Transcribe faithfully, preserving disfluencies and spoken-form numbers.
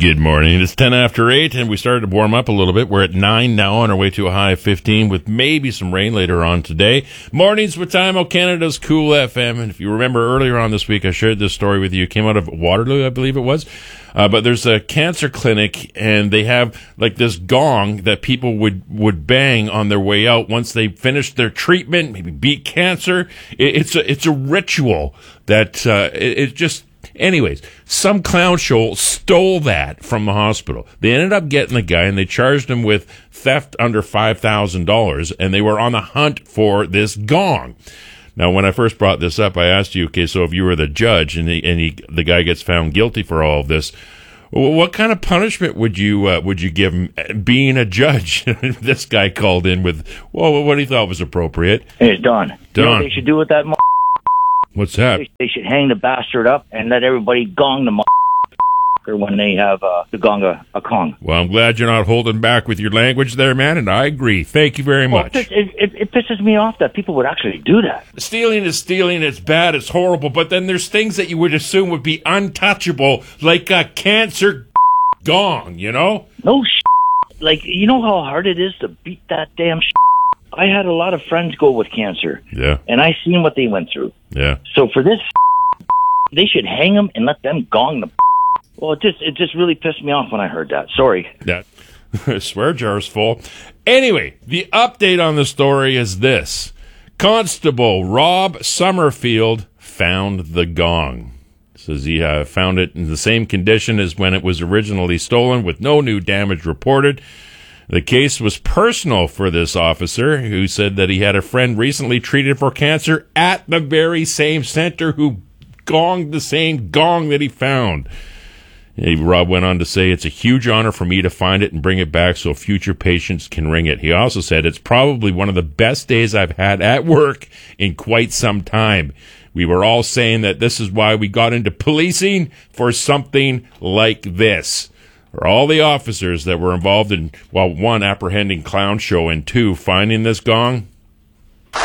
Good morning. It's ten after eight, and we started to warm up a little bit. We're at nine now, on our way to a high of fifteen, with maybe some rain later on today. Mornings with Time O Canada's Cool F M. And if you remember earlier on this week, I shared this story with you. It came out of Waterloo, I believe it was. Uh, but there's a cancer clinic, and they have like this gong that people would, would bang on their way out once they finished their treatment, maybe beat cancer. It, it's a it's a ritual that uh, it, it just. Anyways, some clown show stole that from the hospital. They ended up getting the guy, and they charged him with theft under five thousand dollars, and they were on the hunt for this gong. Now, when I first brought this up, I asked you, okay, so if you were the judge and, he, and he, the guy gets found guilty for all of this, what kind of punishment would you uh, would you give him being a judge? This guy called in with, well, what he thought was appropriate. Hey, it's Don. Don. You know what they should do with that m- What's that? They should hang the bastard up and let everybody gong the m- when they have uh, the gong a, a Kong. Well, I'm glad you're not holding back with your language there, man, and I agree. Thank you very Well, much. it, it, it pisses me off that people would actually do that. Stealing is stealing, it's bad, it's horrible, but then there's things that you would assume would be untouchable, like a cancer gong, you know? No sh**. Like, you know how hard it is to beat that damn sh**? I had a lot of friends go with cancer. Yeah. And I seen what they went through. Yeah. So for this, they should hang them and let them gong the. Well, it just it just really pissed me off when I heard that. Sorry. That swear jar's full. Anyway, the update on the story is this: Constable Rob Summerfield found the gong. Says he uh, found it in the same condition as when it was originally stolen, with no new damage reported. The case was personal for this officer, who said that he had a friend recently treated for cancer at the very same center who gonged the same gong that he found. Rob went on to say, "It's a huge honor for me to find it and bring it back so future patients can ring it." He also said, "It's probably one of the best days I've had at work in quite some time. We were all saying that this is why we got into policing, for something like this." For all the officers that were involved in, well, one, apprehending clown show, and two, finding this gong,